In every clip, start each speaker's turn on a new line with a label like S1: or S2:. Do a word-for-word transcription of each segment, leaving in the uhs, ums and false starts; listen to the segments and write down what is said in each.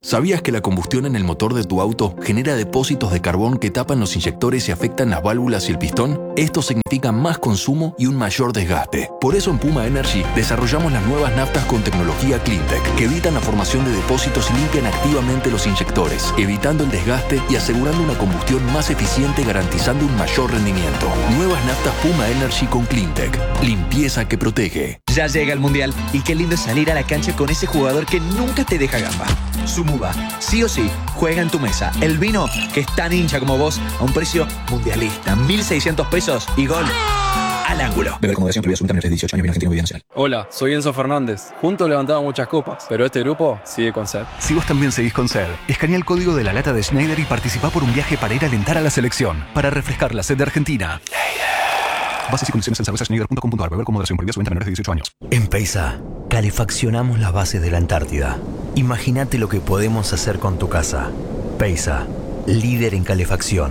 S1: ¿Sabías que la combustión en el motor de tu auto genera depósitos de carbón que tapan los inyectores y afectan las válvulas y el pistón? Esto significa más consumo y un mayor desgaste. Por eso en Puma Energy desarrollamos las nuevas naftas con tecnología CleanTech, que evitan la formación de depósitos y limpian activamente los inyectores, evitando el desgaste y asegurando una combustión más eficiente, garantizando un mayor rendimiento. Nuevas naftas Puma Energy con CleanTech. Limpieza que protege.
S2: Ya llega el Mundial y qué lindo es salir a la cancha con ese jugador que nunca te deja gamba. Sumuba, sí o sí, juega en tu mesa. El vino que es tan hincha como vos a un precio mundialista. mil seiscientos pesos y gol al ángulo.
S3: Beber con moderación, prohibida absoluta, menores de dieciocho años, bien argentino, Nacional.
S4: Hola, soy Enzo Fernández. Juntos levantamos muchas copas, pero este grupo sigue con sed.
S5: Si vos también seguís con sed, escanea el código de la lata de Schneider y participá por un viaje para ir a alentar a la selección, para refrescar la sed de Argentina. Bases y condiciones en cerveza schneider punto com punto a r. Beber con moderación, prohibida absoluta, menores de dieciocho años.
S6: En Peisa, calefaccionamos las bases de la Antártida. Imagínate lo que podemos hacer con tu casa. Peisa, líder en calefacción.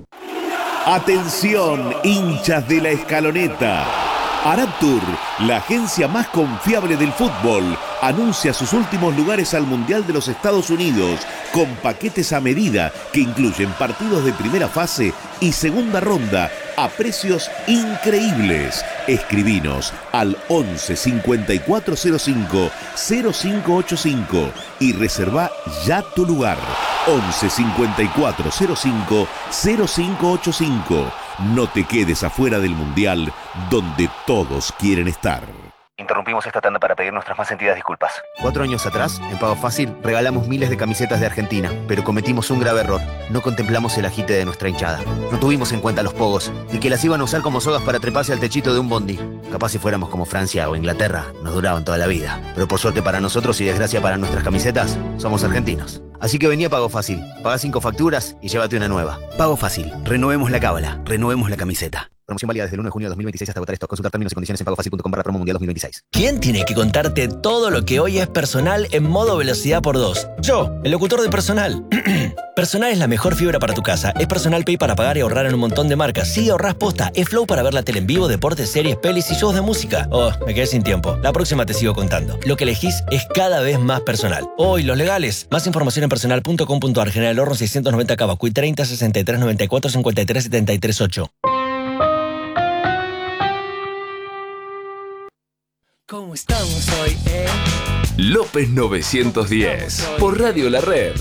S7: Atención, hinchas de la Escaloneta. Araptur, la agencia más confiable del fútbol, anuncia sus últimos lugares al Mundial de los Estados Unidos con paquetes a medida que incluyen partidos de primera fase y segunda ronda a precios increíbles. Escribinos al once cincuenta y cuatro cero cinco cero cinco ochenta y cinco y reserva ya tu lugar. once cincuenta y cuatro cero cinco cero cinco ochenta y cinco. No te quedes afuera del Mundial, donde todos quieren estar.
S8: Interrumpimos esta tanda para pedir nuestras más sentidas disculpas.
S9: Cuatro años atrás, en Pago Fácil, regalamos miles de camisetas de Argentina, pero cometimos un grave error. No contemplamos el agite de nuestra hinchada. No tuvimos en cuenta los pogos, y que las iban a usar como sogas para treparse al techito de un bondi. Capaz si fuéramos como Francia o Inglaterra, nos duraban toda la vida. Pero por suerte para nosotros y desgracia para nuestras camisetas, somos argentinos. Así que vení a Pago Fácil, pagá cinco facturas y llévate una nueva. Pago Fácil, renovemos la cábala, renovemos la camiseta. Promoción válida desde el uno de junio de dos mil veintiséis hasta agotar stock. Consultar términos y condiciones en pagofacil punto com barra promo mundial dos mil veintiséis.
S10: ¿Quién tiene que contarte todo lo que hoy es personal en modo velocidad por dos? Yo, el locutor de Personal. Personal es la mejor fibra para tu casa. Es Personal Pay para pagar y ahorrar en un montón de marcas. Sí, ahorrás posta. Es Flow para ver la tele en vivo, deportes, series, pelis y shows de música. Oh, me quedé sin tiempo. La próxima te sigo contando. Lo que elegís es cada vez más personal. Hoy, los legales. Más información en personal punto com punto a r. General Horno seiscientos noventa Cavacuy treinta sesenta y tres noventa y cuatro cincuenta y tres setenta y tres ocho.
S11: ¿Cómo estamos hoy, eh?
S12: López novecientos diez, por Radio La Red.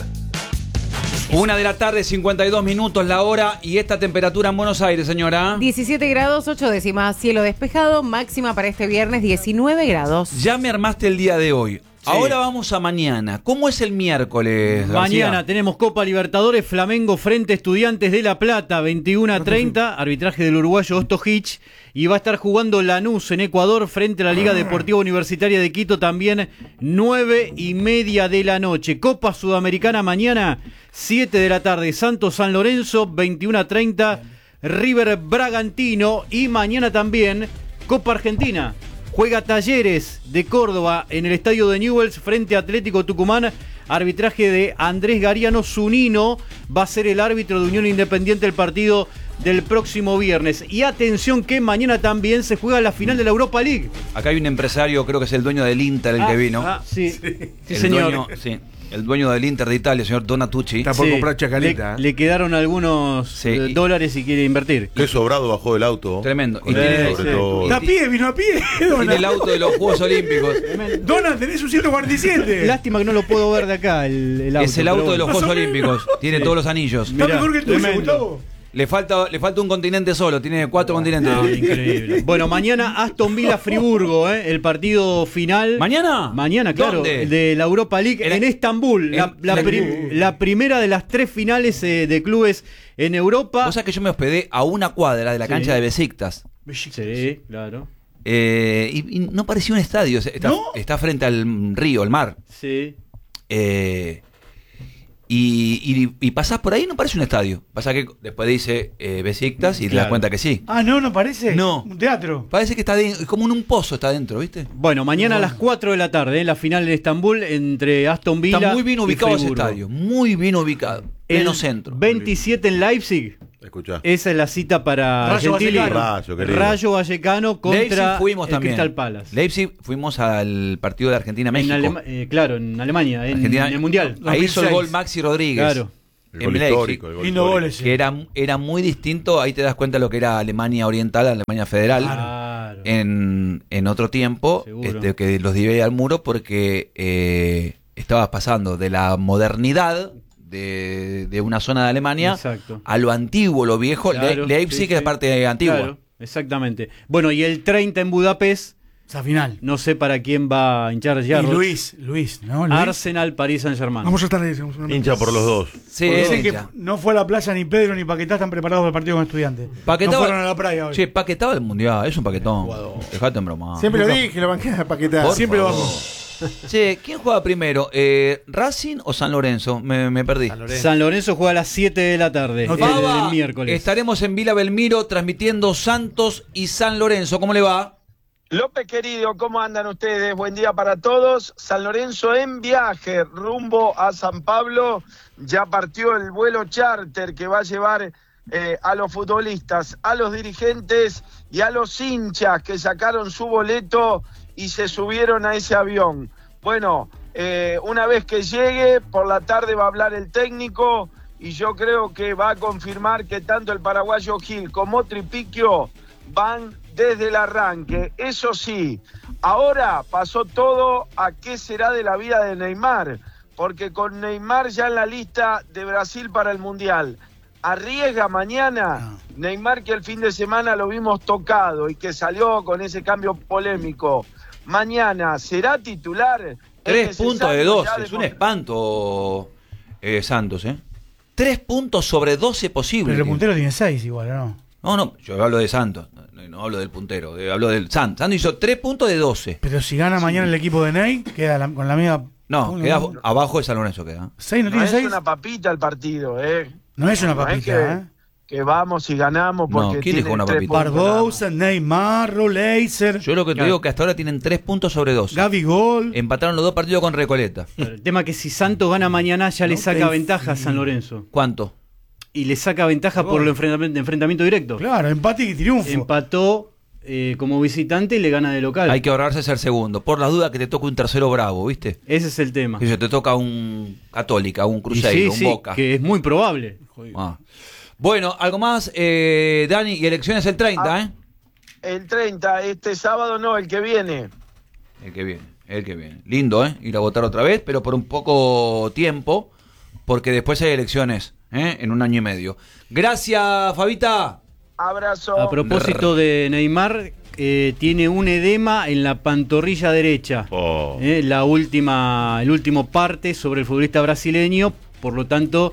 S13: Una de la tarde, cincuenta y dos minutos la hora, y esta temperatura en Buenos Aires, señora.
S14: diecisiete grados, ocho décimas, cielo despejado, máxima para este viernes diecinueve grados.
S13: Ya me armaste el día de hoy. Sí. Ahora vamos a mañana. ¿Cómo es el miércoles, García?
S15: Mañana tenemos Copa Libertadores, Flamengo frente a Estudiantes de La Plata, veintiuno a treinta, arbitraje del uruguayo Osto Hitch, y va a estar jugando Lanús en Ecuador frente a la Liga Deportiva Universitaria de Quito también, nueve y media de la noche. Copa Sudamericana mañana, siete de la tarde, Santos San Lorenzo, veintiuno a treinta, River Bragantino, y mañana también Copa Argentina. Juega Talleres de Córdoba en el estadio de Newell's frente a Atlético Tucumán. Arbitraje de Andrés Gariano Zunino. Va a ser el árbitro de Unión Independiente el partido del próximo viernes. Y atención que mañana también se juega la final de la Europa League.
S13: Acá hay un empresario, creo que es el dueño del Inter, el
S15: ah,
S13: que vino.
S15: Ah, sí, sí, sí
S13: el
S15: señor.
S13: Dueño, sí. El dueño del Inter de Italia, el señor Donatucci.
S16: Está por sí, comprar Chacalita.
S15: Le, le quedaron algunos sí. eh, dólares y quiere invertir.
S17: Qué sobrado bajó del auto.
S13: Tremendo.
S16: Y tiene, sí. Está a pie, vino a pie.
S13: Tiene el auto de los Juegos Olímpicos.
S16: Dona, tenés un ciento cuarenta y siete.
S15: Lástima que no lo puedo ver de acá, el, el auto.
S13: Es el auto de los Juegos Olímpicos. Tiene sí. todos los anillos.
S16: Está mejor que el tuyo, Gustavo.
S13: Le falta, le falta un continente solo, tiene cuatro oh, continentes.
S15: No, increíble. Bueno, mañana Aston Villa Friburgo, ¿eh? El partido final.
S13: ¿Mañana?
S15: Mañana, claro.
S13: ¿Dónde?
S15: De la Europa League en, en Estambul. En, la, la, prim, la primera de las tres finales eh, de clubes en Europa.
S13: O sea que yo me hospedé a una cuadra de la sí. cancha de Besiktas.
S15: Sí, claro.
S13: Eh, y, y no parecía un estadio. Está, ¿no? Está frente al río, el mar.
S15: Sí.
S13: Eh. Y, y, y pasás por ahí, no parece un estadio. Pasa que después dice eh, Besiktas y claro. te das cuenta que sí.
S16: Ah, no, no parece.
S13: No.
S16: Un teatro.
S13: Parece que está de, como en un pozo está adentro, ¿viste?
S15: Bueno, mañana bueno. a las cuatro de la tarde, ¿eh? La final en Estambul entre Aston Villa.
S13: Está muy bien ubicado
S15: y
S13: ese estadio. Muy bien ubicado. En el centro.
S15: veintisiete en Leipzig.
S17: Escuchá.
S15: Esa es la cita para
S17: Rayo
S15: Gentili.
S17: Vallecano. Rayo, querido.
S15: Rayo Vallecano contra
S13: Leipzig fuimos
S15: el
S13: también.
S15: Crystal Palace.
S13: Leipzig fuimos al partido de
S15: En
S13: Argentina-México.
S15: Alema- eh, claro, en Alemania, en,
S13: Argentina-
S15: en el Mundial.
S13: Ahí hizo el
S15: dos mil seis.
S13: gol Maxi Rodríguez.
S15: Claro.
S17: El
S13: En
S17: gol
S13: Leipzig.
S17: histórico, el gol
S16: Lindo
S17: histórico.
S16: gol ese.
S13: Que era, era muy distinto. Ahí te das cuenta de lo que era Alemania Oriental, Alemania Federal.
S15: Claro.
S13: En, en otro tiempo,
S15: Seguro.
S13: este, que los dividía al muro porque eh, estabas pasando de la modernidad de, de una zona de Alemania
S15: Exacto.
S13: a lo antiguo, lo viejo.
S15: Claro,
S13: Le- Leipzig
S15: sí,
S13: que es
S15: sí.
S13: parte antigua.
S15: Claro, exactamente. Bueno, y el treinta en Budapest,
S16: Esa final.
S15: no sé para quién va a hinchar
S16: Y
S15: ya.
S16: Luis, Luis, ¿no? Luis.
S15: Arsenal, París Saint-Germain.
S16: Vamos a estar ahí. vamos a estar-
S17: Hincha por los dos.
S13: Sí,
S16: Porque dicen que
S13: hincha.
S16: no fue a la playa ni Pedro ni Paquetá, están preparados para el partido con Estudiantes.
S13: Paquetá-
S16: No fueron a la playa hoy.
S13: Che, paquetaba el mundial, es un paquetón. Dejate en broma.
S18: Siempre lo
S16: Nunca-
S18: dije, lo banqué a Paquetá.
S13: Por
S16: Siempre lo
S13: favor.
S16: vamos.
S13: Che, ¿quién juega primero? Eh, ¿Racing o San Lorenzo? Me, me perdí.
S15: San Lorenzo juega a las siete de la tarde,
S16: No
S15: el,
S16: te-
S13: Baba,
S15: el miércoles.
S13: estaremos en Vila Belmiro transmitiendo Santos y San Lorenzo. ¿Cómo le va?
S19: López querido, ¿cómo andan ustedes? Buen día para todos. San Lorenzo en viaje rumbo a San Pablo. Ya partió el vuelo charter que va a llevar eh, a los futbolistas, a los dirigentes y a los hinchas que sacaron su boleto y se subieron a ese avión. Bueno, eh, una vez que llegue, por la tarde va a hablar el técnico y yo creo que va a confirmar que tanto el paraguayo Gil como Tripiquio van desde el arranque. Eso sí, ahora pasó todo a qué será de la vida de Neymar, porque con Neymar ya en la lista de Brasil para el Mundial. Arriesga mañana Neymar, que el fin de semana lo vimos tocado y que salió con ese cambio polémico. Mañana, ¿será titular? ¿Es
S13: Tres puntos de
S19: necesario
S13: doce.
S19: ya
S13: Es un
S19: demostrar-
S13: espanto, eh, Santos, ¿eh? Tres puntos sobre doce posibles.
S16: Pero el puntero tiene seis igual, ¿no?
S13: No, no, yo hablo de Santos. No, no hablo del puntero, eh, hablo del Santos. Santos hizo tres puntos de doce.
S16: Pero si gana mañana el equipo de Ney, queda la- con la misma.
S13: No,
S16: Uno,
S13: queda
S16: uno.
S13: abajo de San Lorenzo queda.
S16: ¿Seis no
S19: No
S16: tiene
S19: es
S16: seis?
S19: una papita el partido, ¿eh?
S16: No es una
S19: No es
S16: papita,
S19: que,
S16: ¿eh?
S19: que vamos y ganamos porque
S13: No, ¿quién dijo
S19: tienen
S13: una
S19: tres
S13: papita?
S19: puntos nada más.
S16: Barbosa, Neymar, Roleiser,
S13: Yo lo que te digo es que hasta ahora tienen tres puntos sobre doce.
S16: Gavi Gol.
S13: Empataron los dos partidos con Recoleta.
S15: El tema es que si Santos gana mañana ya le
S16: No
S15: saca
S16: te-
S15: ventaja a San Lorenzo.
S13: ¿Cuánto?
S15: Y le saca ventaja por el enfrentamiento, enfrentamiento directo.
S16: Claro, empate y triunfo.
S15: Empató eh, como visitante y le gana de local.
S13: Hay que ahorrarse ser segundo. Por las dudas que te toque un tercero bravo, ¿viste?
S15: Ese es el tema.
S13: Que se te toca un Católica, un
S15: Y
S13: Cruzeiro,
S15: sí,
S13: un
S15: sí,
S13: Boca.
S15: que es muy probable.
S13: Ah. Bueno, algo más, eh, Dani, y elecciones el treinta,
S19: Ah.
S13: ¿eh?
S19: El treinta, este sábado no, el que viene.
S13: El que viene, el que viene. Lindo, ¿eh? Ir a votar otra vez, pero por un poco tiempo, porque después hay elecciones, ¿eh? En un año y medio. Gracias, Fabita.
S19: Abrazo.
S15: A propósito de Neymar, eh, tiene un edema en la pantorrilla derecha.
S17: Oh.
S15: Eh, la última, el último parte sobre el futbolista brasileño, por lo tanto,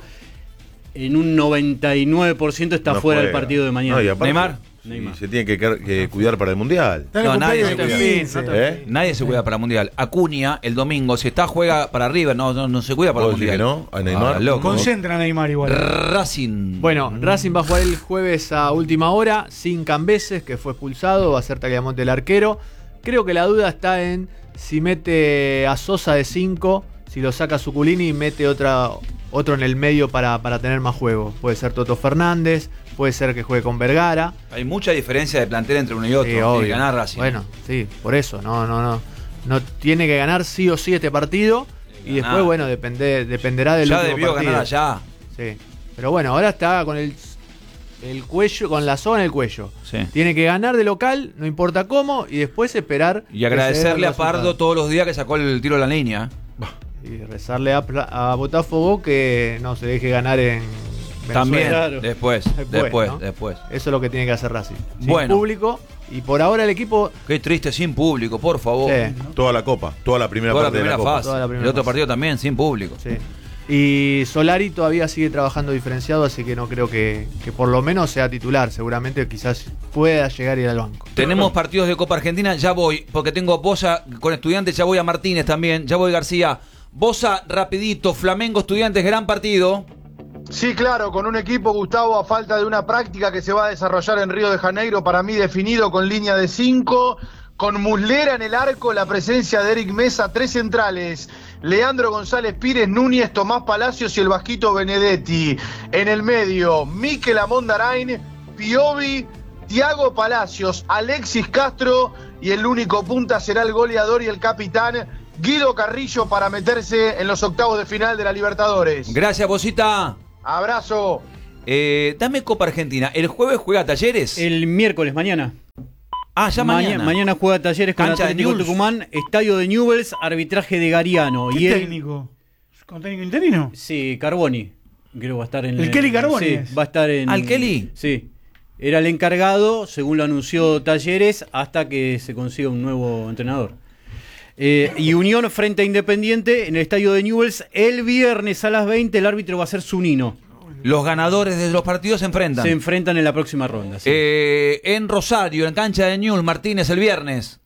S15: en un noventa y nueve por ciento está
S17: No
S15: fuera del
S17: juega.
S15: partido de mañana.
S17: No, y aparte,
S13: Neymar.
S17: sí,
S15: Neymar.
S17: se tiene que, que- que cuidar para el Mundial.
S18: Está en el
S13: No, nadie
S18: cumpleaños
S13: se
S18: de
S13: cuida.
S18: quince.
S17: ¿Eh?
S13: Nadie se cuida para el Mundial. Acuña, el domingo, si está, juega para arriba, no, no, no se cuida para el
S17: ¿Vos decís
S13: Mundial.
S17: que no? A Neymar.
S13: Ah, loco.
S16: Concentra a Neymar igual.
S13: Racing.
S20: Bueno, Racing va a jugar el jueves a última hora, sin Cambeses, que fue expulsado, va a ser Tagliamonte el arquero. Creo que la duda está en si mete a Sosa de cinco, si lo saca Zuculini y mete otra, otro en el medio para, para tener más juego. Puede ser Toto Fernández, puede ser que juegue con Vergara.
S13: Hay mucha diferencia de plantel entre uno y otro.
S20: Sí,
S13: Tiene
S20: obvio.
S13: que ganar Racing.
S20: Bueno, sí, por eso, no, no, no. No tiene que ganar sí o sí este partido. Y después,
S13: ganar.
S20: bueno, depende, dependerá del
S13: ya
S20: último
S13: debió
S20: partido.
S13: ganar allá.
S20: Sí. Pero bueno, ahora está con el, el cuello, con la soga en el cuello.
S13: Sí.
S20: Tiene que ganar de local, no importa cómo, y después esperar.
S13: Y agradecerle a Pardo todos los días que sacó el tiro a la línea.
S20: Y rezarle a, Pla- a Botafogo que no se deje ganar en Venezuela.
S13: También,
S20: Claro.
S13: después, después,
S20: ¿no?
S13: después.
S20: Eso es lo que tiene que hacer Racing. Sin
S13: Bueno.
S20: público, y por ahora el equipo.
S13: Qué triste sin público, por favor.
S20: Sí.
S17: Toda la copa, toda la primera
S13: Toda la
S17: parte
S13: primera
S17: de la copa.
S13: fase.
S20: Toda la primera
S13: el otro
S20: fase.
S13: partido también sin público.
S20: Sí. Y Solari todavía sigue trabajando diferenciado, así que no creo que, que por lo menos sea titular. Seguramente quizás pueda llegar a ir al banco.
S13: Tenemos partidos de Copa Argentina, ya voy, porque tengo Bosa con Estudiantes, ya voy a Martínez también, ya voy García. Bosa, rapidito, Flamengo Estudiantes, gran partido.
S18: Sí, claro, con un equipo, Gustavo, a falta de una práctica que se va a desarrollar en Río de Janeiro, para mí definido con línea de cinco, con Muslera en el arco, la presencia de Eric Mesa, tres centrales, Leandro González Pires, Núñez, Tomás Palacios y el Vasquito Benedetti. En el medio, Mikel Amondarain, Piovi, Tiago Palacios, Alexis Castro y el único punta será el goleador y el capitán Guido Carrillo para meterse en los octavos de final de la Libertadores.
S13: Gracias, Bosita.
S18: Abrazo.
S13: Eh, dame Copa Argentina. ¿El jueves juega Talleres?
S15: El miércoles, mañana.
S13: Ah, ya
S15: Maña-
S13: mañana.
S15: Mañana juega Talleres con
S13: Cancha de
S15: Atlético
S13: Newell's.
S15: Tucumán, estadio de Newell's, arbitraje de Gariano.
S16: ¿Qué
S15: y el-
S16: técnico? ¿Con técnico interino?
S15: Sí, Carboni. Creo que va a estar en
S16: ¿El Kelly Carboni
S15: Sí,
S16: es?
S15: va a estar en.
S13: ¿Al Kelly?
S15: Sí. Era el encargado, según lo anunció Talleres, hasta que se consiga un nuevo entrenador. Eh, y Unión frente a Independiente en el estadio de Newell's el viernes a las veinte. El árbitro va a ser Zunino.
S13: Los ganadores de los partidos se enfrentan.
S15: Se enfrentan en la próxima ronda. Sí.
S13: Eh, en Rosario, en cancha de Newell's, Martínez, el viernes.